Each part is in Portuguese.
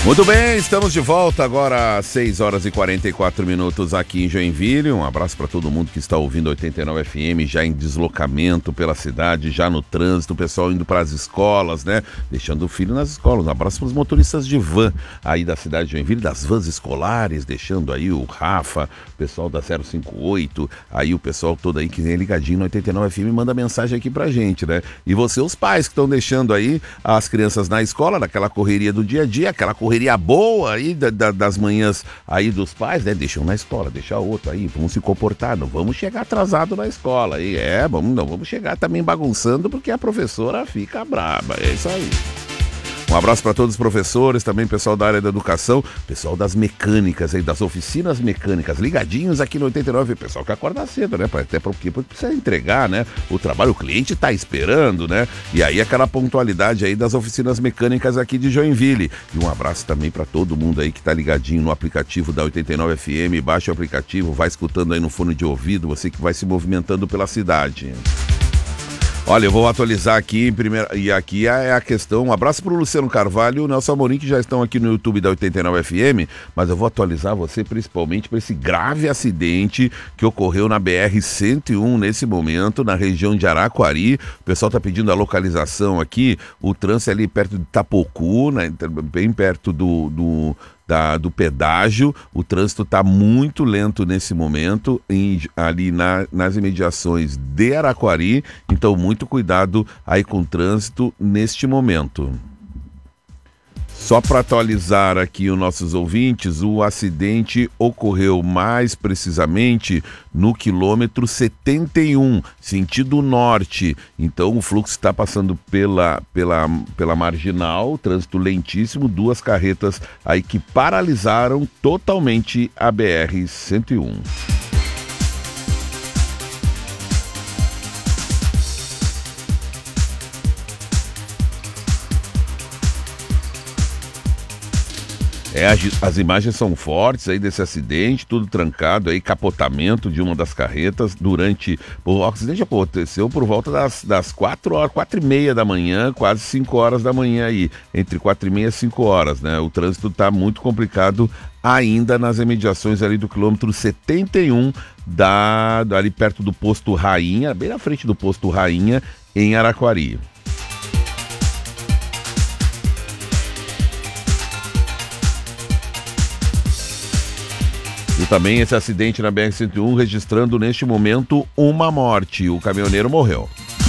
Muito bem, estamos de volta agora às 6 horas e 44 minutos aqui em Joinville. Um abraço para todo mundo que está ouvindo 89 FM, já em deslocamento pela cidade, já no trânsito, o pessoal indo para as escolas, né? Deixando o filho nas escolas. Um abraço para os motoristas de van aí da cidade de Joinville, das vans escolares, deixando aí o Rafa, o pessoal da 058, aí o pessoal todo aí que vem ligadinho no 89 FM manda mensagem aqui pra gente, né? E você, os pais que estão deixando aí as crianças na escola, naquela correria do dia a dia, aquela correria boa aí das manhãs aí dos pais, né? Deixam na escola, deixa outro aí, vamos se comportar, não vamos chegar atrasado na escola aí, não vamos chegar também bagunçando porque a professora fica braba, é isso aí. Um abraço para todos os professores, também pessoal da área da educação, pessoal das mecânicas aí, das oficinas mecânicas, ligadinhos aqui no 89, pessoal que acorda cedo, né? Até porque precisa entregar, né? O trabalho, o cliente tá esperando, né? E aí aquela pontualidade aí das oficinas mecânicas aqui de Joinville. E um abraço também para todo mundo aí que tá ligadinho no aplicativo da 89 FM, baixa o aplicativo, vai escutando aí no fone de ouvido, você que vai se movimentando pela cidade. Olha, eu vou atualizar aqui primeiro, e aqui é a questão, um abraço para o Luciano Carvalho e o Nelson Amorim, que já estão aqui no YouTube da 89 FM, mas eu vou atualizar você principalmente para esse grave acidente que ocorreu na BR-101 nesse momento, na região de Araquari. O pessoal está pedindo a localização aqui, o trânsito é ali perto de Itapocu, né, bem perto do pedágio. O trânsito está muito lento nesse momento, ali nas imediações de Araquari, então muito cuidado aí com o trânsito neste momento. Só para atualizar aqui os nossos ouvintes, o acidente ocorreu mais precisamente no quilômetro 71, sentido norte. Então o fluxo está passando pela marginal, trânsito lentíssimo, duas carretas aí que paralisaram totalmente a BR-101. As imagens são fortes aí desse acidente, tudo trancado aí, capotamento de uma das carretas o acidente aconteceu por volta das 4h30 da manhã, quase 5 horas da manhã aí, entre 4h30 e 5 horas, né? O trânsito tá muito complicado ainda nas imediações ali do quilômetro 71, ali perto do posto Rainha, bem na frente do posto Rainha, em Araquari. E também esse acidente na BR-101 registrando neste momento uma morte. O caminhoneiro morreu.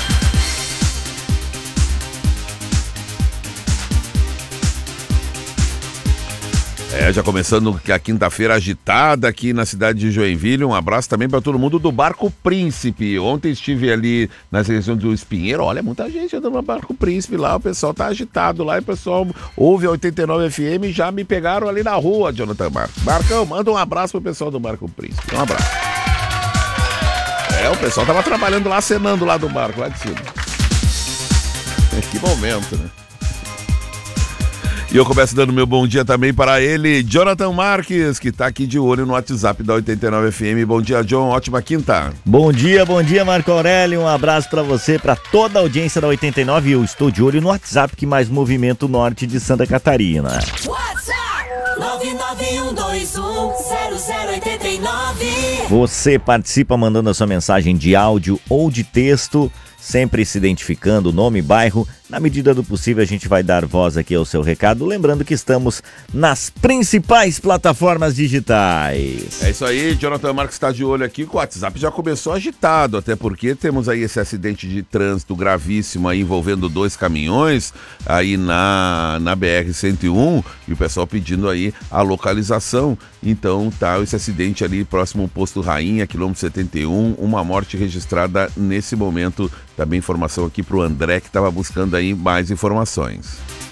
Já começando a quinta-feira agitada aqui na cidade de Joinville. Um abraço também para todo mundo do Barco Príncipe. Ontem estive ali na região do Espinheiro. Olha, muita gente andando no Barco Príncipe lá. O pessoal tá agitado lá e o pessoal ouve a 89 FM e já me pegaram ali na rua, Jonathan Marcos. Marcão, manda um abraço pro pessoal do Barco Príncipe. Um abraço. O pessoal tava trabalhando lá, acenando lá do barco, lá de cima. Que momento, né? E eu começo dando meu bom dia também para ele, Jonathan Marques, que está aqui de olho no WhatsApp da 89 FM. Bom dia, John. Ótima quinta. Bom dia, Marco Aurélio. Um abraço para você, para toda a audiência da 89. Eu estou de olho no WhatsApp que mais movimenta o norte de Santa Catarina. WhatsApp 991210089. Você participa mandando a sua mensagem de áudio ou de texto, sempre se identificando, nome, bairro. Na medida do possível, a gente vai dar voz aqui ao seu recado. Lembrando que estamos nas principais plataformas digitais. É isso aí, Jonathan Marques está de olho aqui. O WhatsApp já começou agitado, até porque temos aí esse acidente de trânsito gravíssimo aí envolvendo 2 caminhões aí na BR-101 e o pessoal pedindo aí a localização. Então tá esse acidente ali próximo ao posto Rainha, quilômetro 71, uma morte registrada nesse momento. Também informação aqui para o André, que estava buscando aí mais informações.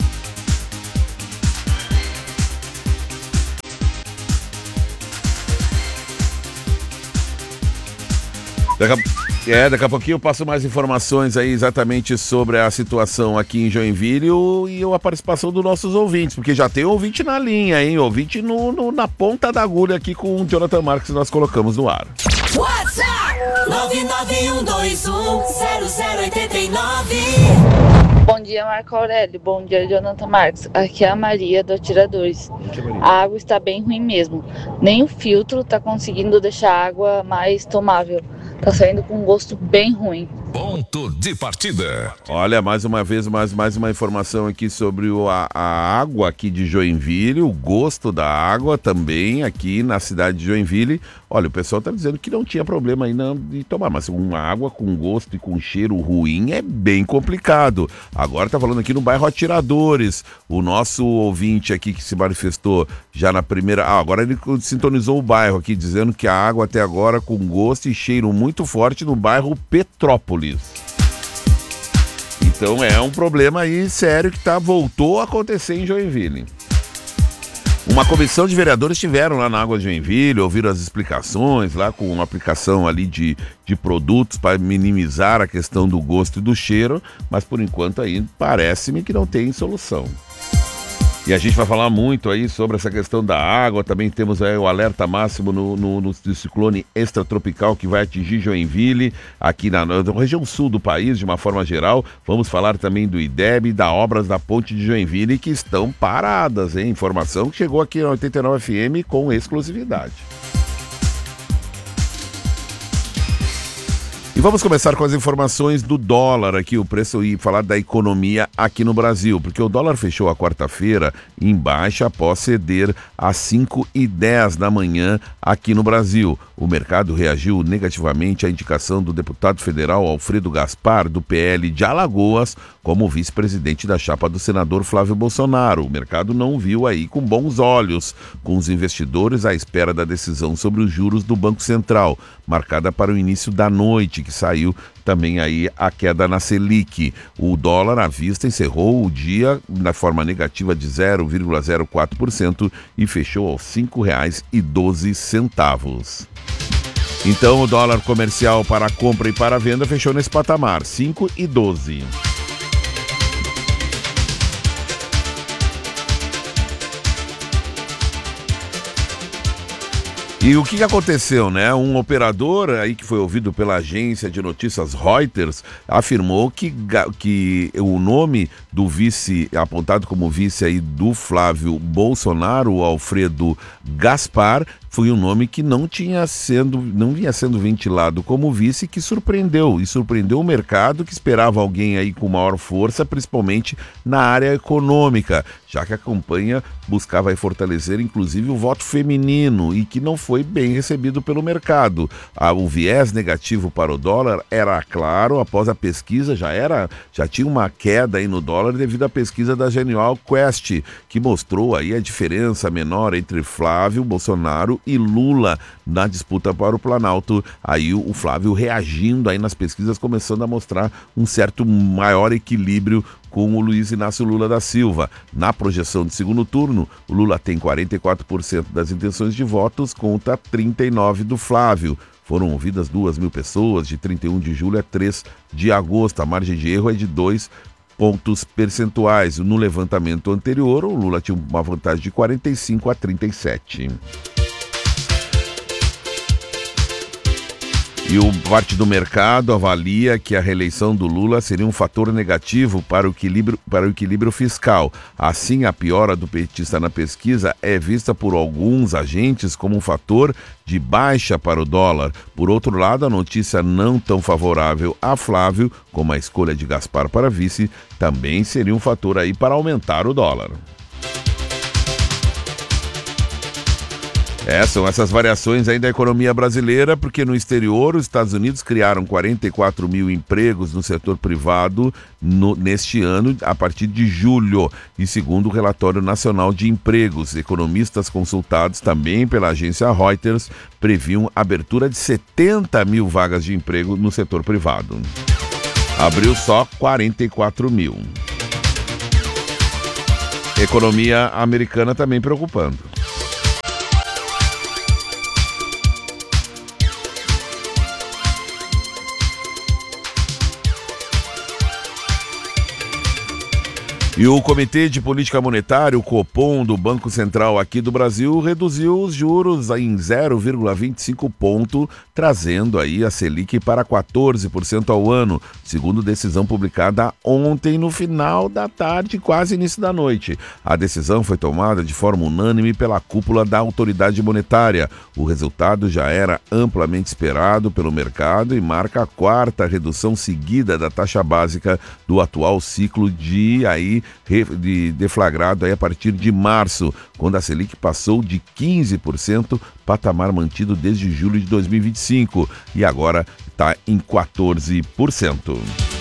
Daqui a pouquinho eu passo mais informações aí exatamente sobre a situação aqui em Joinville e a participação dos nossos ouvintes, porque já tem ouvinte na linha, hein? Ouvinte na ponta da agulha aqui com o Jonathan Marques que nós colocamos no ar. WhatsApp 991210089. Bom dia, Marco Aurélio. Bom dia, Jonathan Marques. Aqui é a Maria do Atiradores. A água está bem ruim mesmo. Nem o filtro está conseguindo deixar a água mais tomável. Está saindo com um gosto bem ruim. Ponto de partida. Olha, mais uma vez, mais uma informação aqui sobre a água aqui de Joinville, o gosto da água também aqui na cidade de Joinville. Olha, o pessoal está dizendo que não tinha problema aí de tomar, mas uma água com gosto e com cheiro ruim é bem complicado. Agora está falando aqui no bairro Atiradores, o nosso ouvinte aqui que se manifestou já na primeira... agora ele sintonizou o bairro aqui, dizendo que a água até agora com gosto e cheiro muito forte no bairro Petrópolis. Então é um problema aí sério que voltou a acontecer em Joinville. Uma comissão de vereadores estiveram lá na Água de Joinville, ouviram as explicações lá com uma aplicação ali de produtos para minimizar a questão do gosto e do cheiro, mas por enquanto aí parece-me que não tem solução. E a gente vai falar muito aí sobre essa questão da água, também temos aí o alerta máximo no ciclone extratropical que vai atingir Joinville, aqui na região sul do país, de uma forma geral. Vamos falar também do IDEB e das obras da ponte de Joinville que estão paradas, hein? Informação que chegou aqui na 89 FM com exclusividade. E vamos começar com as informações do dólar aqui, o preço, e falar da economia aqui no Brasil, porque o dólar fechou a quarta-feira em baixa após ceder às 5h10 da manhã aqui no Brasil. O mercado reagiu negativamente à indicação do deputado federal Alfredo Gaspar, do PL de Alagoas, como vice-presidente da chapa do senador Flávio Bolsonaro. O mercado não viu aí com bons olhos, com os investidores à espera da decisão sobre os juros do Banco Central, marcada para o início da noite, que saiu também aí a queda na Selic. O dólar à vista encerrou o dia na forma negativa de 0,04% e fechou aos R$ 5,12. Então o dólar comercial para compra e para venda fechou nesse patamar, 5,12. E o que aconteceu, né? Um operador aí que foi ouvido pela agência de notícias Reuters afirmou que o nome do vice, apontado como vice aí do Flávio Bolsonaro, o Alfredo Gaspar, foi um nome que não vinha sendo ventilado como vice, que surpreendeu o mercado, que esperava alguém aí com maior força, principalmente na área econômica, já que a campanha buscava aí fortalecer inclusive o voto feminino e que não foi bem recebido pelo mercado. O viés negativo para o dólar era claro, após a pesquisa já tinha uma queda aí no dólar devido à pesquisa da Genial Quest, que mostrou aí a diferença menor entre Flávio Bolsonaro e Lula na disputa para o Planalto. Aí o Flávio reagindo aí nas pesquisas, começando a mostrar um certo maior equilíbrio com o Luiz Inácio Lula da Silva. Na projeção de segundo turno, o Lula tem 44% das intenções de votos contra 39% do Flávio. Foram ouvidas 2.000 pessoas de 31 de julho a 3 de agosto. A margem de erro é de 2 pontos percentuais. No levantamento anterior, o Lula tinha uma vantagem de 45 a 37. E parte do mercado avalia que a reeleição do Lula seria um fator negativo para o equilíbrio fiscal. Assim, a piora do petista na pesquisa é vista por alguns agentes como um fator de baixa para o dólar. Por outro lado, a notícia não tão favorável a Flávio, como a escolha de Gaspar para vice, também seria um fator aí para aumentar o dólar. São essas variações aí da economia brasileira, porque no exterior os Estados Unidos criaram 44 mil empregos no setor privado neste ano, a partir de julho. E segundo o Relatório Nacional de Empregos, economistas consultados também pela agência Reuters previam abertura de 70 mil vagas de emprego no setor privado. Abriu só 44 mil. Economia americana também preocupando. E o Comitê de Política Monetária, o Copom, do Banco Central aqui do Brasil, reduziu os juros em 0,25 ponto, trazendo aí a Selic para 14% ao ano, segundo decisão publicada ontem no final da tarde, quase início da noite. A decisão foi tomada de forma unânime pela cúpula da autoridade monetária. O resultado já era amplamente esperado pelo mercado e marca a quarta redução seguida da taxa básica do atual ciclo deflagrado aí a partir de março, quando a Selic passou de 15%, patamar mantido desde julho de 2025, e agora está em 14%.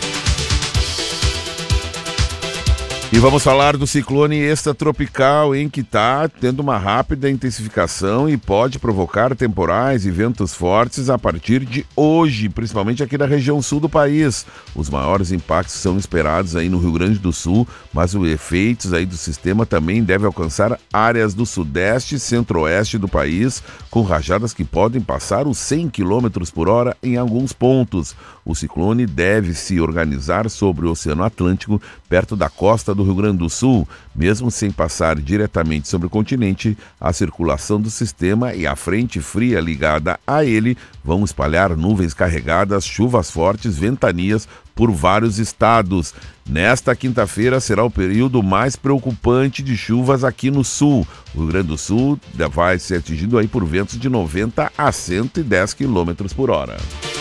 E vamos falar do ciclone extratropical, que está tendo uma rápida intensificação e pode provocar temporais e ventos fortes a partir de hoje, principalmente aqui na região sul do país. Os maiores impactos são esperados aí no Rio Grande do Sul, mas os efeitos aí do sistema também devem alcançar áreas do sudeste e centro-oeste do país, com rajadas que podem passar os 100 km por hora em alguns pontos. O ciclone deve se organizar sobre o Oceano Atlântico, perto da costa do Rio Grande do Sul. Mesmo sem passar diretamente sobre o continente, a circulação do sistema e a frente fria ligada a ele vão espalhar nuvens carregadas, chuvas fortes, ventanias por vários estados. Nesta quinta-feira será o período mais preocupante de chuvas aqui no sul. O Rio Grande do Sul vai ser atingido aí por ventos de 90 a 110 km por hora.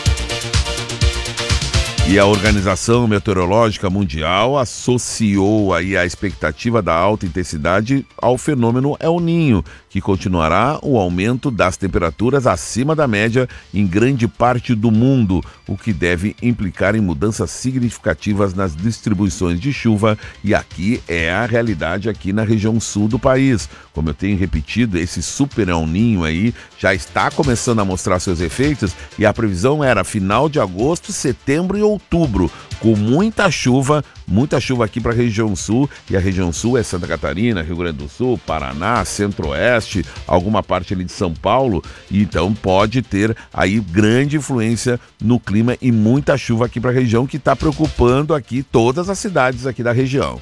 E a Organização Meteorológica Mundial associou aí a expectativa da alta intensidade ao fenômeno El Niño, que continuará o aumento das temperaturas acima da média em grande parte do mundo, o que deve implicar em mudanças significativas nas distribuições de chuva, e aqui é a realidade aqui na região sul do país. Como eu tenho repetido, esse super El Niño aí já está começando a mostrar seus efeitos, e a previsão era final de agosto, setembro e outubro, com muita chuva aqui para a região sul, e a região sul é Santa Catarina, Rio Grande do Sul, Paraná, Centro-Oeste, alguma parte ali de São Paulo, e então pode ter aí grande influência no clima e muita chuva aqui para a região, que está preocupando aqui todas as cidades aqui da região.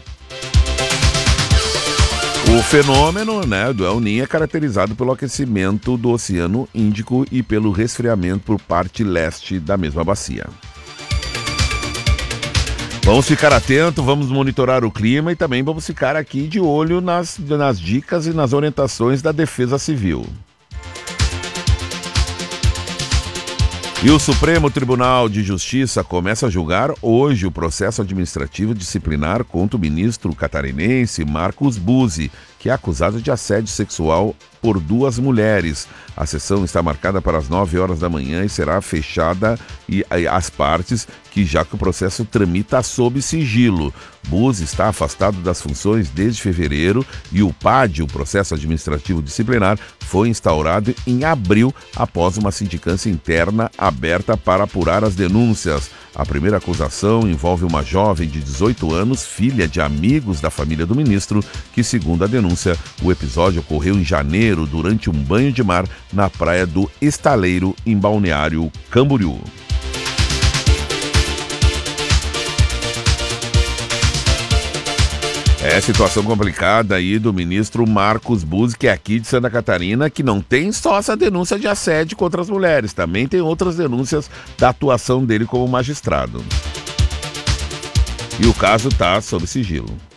O fenômeno, do El Niño é caracterizado pelo aquecimento do Oceano Índico e pelo resfriamento por parte leste da mesma bacia. Vamos ficar atentos, vamos monitorar o clima e também vamos ficar aqui de olho nas dicas e nas orientações da Defesa Civil. E o Supremo Tribunal de Justiça começa a julgar hoje o processo administrativo disciplinar contra o ministro catarinense Marcos Buzzi, que é acusado de assédio sexual por 2 mulheres. A sessão está marcada para as 9 horas da manhã e será fechada às partes, já que o processo tramita sob sigilo. Buzzi está afastado das funções desde fevereiro e o PAD, o processo administrativo disciplinar, foi instaurado em abril após uma sindicância interna aberta para apurar as denúncias. A primeira acusação envolve uma jovem de 18 anos, filha de amigos da família do ministro, que, segundo a denúncia, o episódio ocorreu em janeiro durante um banho de mar na praia do Estaleiro, em Balneário Camboriú. É situação complicada aí do ministro Marcos Buzzi, que é aqui de Santa Catarina, que não tem só essa denúncia de assédio contra as mulheres, também tem outras denúncias da atuação dele como magistrado. E o caso está sob sigilo.